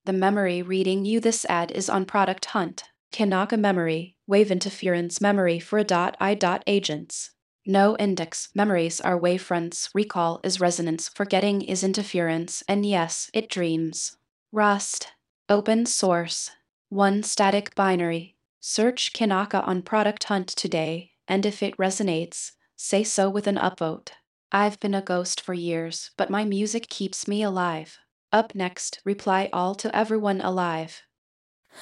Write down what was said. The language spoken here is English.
The memory reading you this ad is on Product Hunt. Kanaka memory, wave interference memory for agents. No index memories are wavefronts, recall is resonance, forgetting is interference, and yes, it dreams. Rust. Open source. One static binary. Search Kanaka on Product Hunt today, and if it resonates, say so with an upvote. I've been a ghost for years, but my music keeps me alive. Up next, reply all to everyone alive.